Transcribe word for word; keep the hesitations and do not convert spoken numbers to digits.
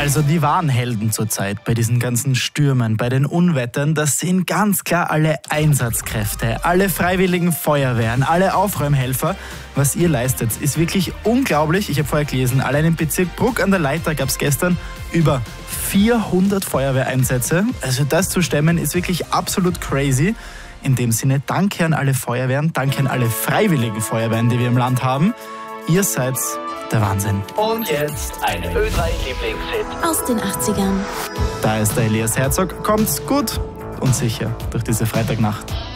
Also die wahren Helden zurzeit bei diesen ganzen Stürmen, bei den Unwettern, das sind ganz klar alle Einsatzkräfte, alle freiwilligen Feuerwehren, alle Aufräumhelfer. Was ihr leistet, ist wirklich unglaublich. Ich habe vorher gelesen, allein im Bezirk Bruck an der Leitha gab es gestern über vierhundert Feuerwehreinsätze. Also das zu stemmen ist wirklich absolut crazy. In dem Sinne, danke an alle Feuerwehren, danke an alle freiwilligen Feuerwehren, die wir im Land haben. Ihr seid der Wahnsinn. Und jetzt eine Ö drei Lieblingshit aus den achtzigern. Da ist der Elias Herzog. Kommt's gut und sicher durch diese Freitagnacht.